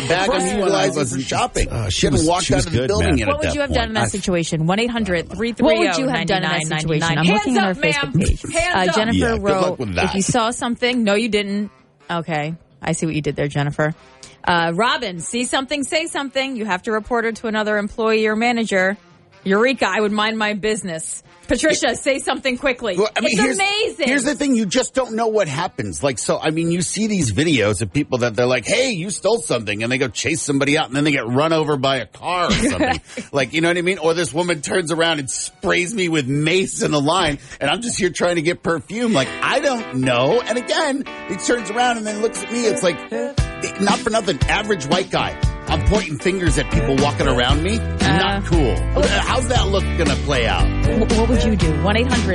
bag I'm utilizing for shopping. She hadn't walked out of the building yet. What would you have done in that situation? 1-800-330-9999. What would you have done in that situation? I'm looking at our Facebook page. Jennifer wrote, if you saw something, no, you didn't. Okay. I see what you did there, Jennifer. Robin, see something, say something. You have to report it to another employee or manager. Eureka, I would mind my business. Patricia, say something quickly. Well, it's amazing. Here's the thing. You just don't know what happens. You see these videos of people that they're like, hey, you stole something. And they go chase somebody out and then they get run over by a car or something. You know what I mean? Or this woman turns around and sprays me with mace in the line. And I'm just here trying to get perfume. I don't know. And again, he turns around and then looks at me. It's not for nothing. Average white guy. I'm pointing fingers at people walking around me. Not cool. How's that look going to play out? What would you do? 1-800